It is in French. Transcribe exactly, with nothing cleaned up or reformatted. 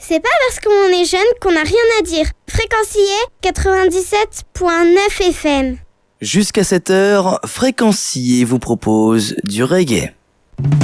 C'est pas parce qu'on est jeune qu'on n'a rien à dire. Fréquencier quatre-vingt-dix-sept virgule neuf F M. Jusqu'à cette heure, Fréquencier vous propose du reggae.